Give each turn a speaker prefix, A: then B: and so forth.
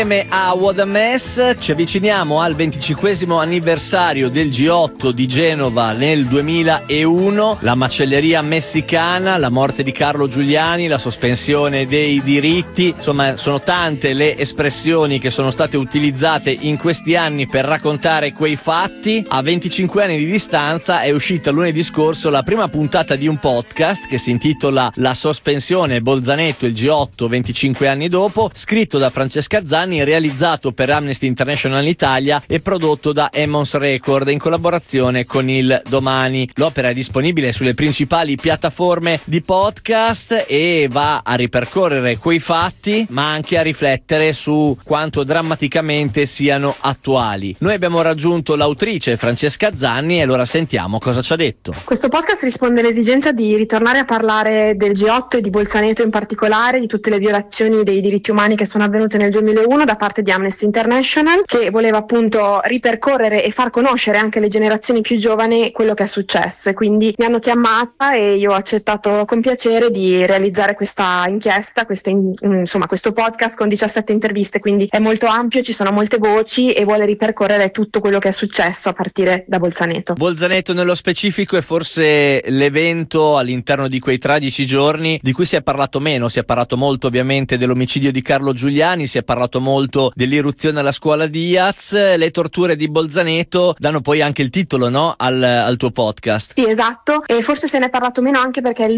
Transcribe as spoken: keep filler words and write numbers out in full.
A: Insieme a What a Mess ci avviciniamo al venticinquesimo anniversario del G otto di Genova nel duemilauno, la macelleria messicana, la morte di Carlo Giuliani, la sospensione dei diritti, insomma sono tante le espressioni che sono state utilizzate in questi anni per raccontare quei fatti. A venticinque anni di distanza è uscita lunedì scorso la prima puntata di un podcast che si intitola La sospensione Bolzaneto, il G otto venticinque anni dopo, scritto da Francesca Zanni, realizzato per Amnesty International Italia e prodotto da Emmons Record in collaborazione con il Domani. L'opera è disponibile sulle principali piattaforme di podcast e va a ripercorrere quei fatti, ma anche a riflettere su quanto drammaticamente siano attuali. Noi abbiamo raggiunto l'autrice Francesca Zanni e allora sentiamo cosa ci ha detto.
B: Questo podcast risponde all'esigenza di ritornare a parlare del G otto e di Bolzaneto in particolare, di tutte le violazioni dei diritti umani che sono avvenute nel duemilauno da parte di Amnesty International, che voleva appunto ripercorrere e far conoscere anche alle generazioni più giovani quello che è successo, e quindi mi hanno chiamata e io ho accettato con piacere di realizzare questa inchiesta, questa in, insomma questo podcast con diciassette interviste, quindi è molto ampio, ci sono molte voci e vuole ripercorrere tutto quello che è successo a partire da Bolzaneto.
A: Bolzaneto nello specifico è forse l'evento all'interno di quei tragici giorni di cui si è parlato meno. Si è parlato molto ovviamente dell'omicidio di Carlo Giuliani, si è parlato molto dell'irruzione alla scuola Diaz. Le torture di Bolzaneto danno poi anche il titolo, no, al, al tuo podcast.
B: Sì, esatto, e forse se ne è parlato meno anche perché è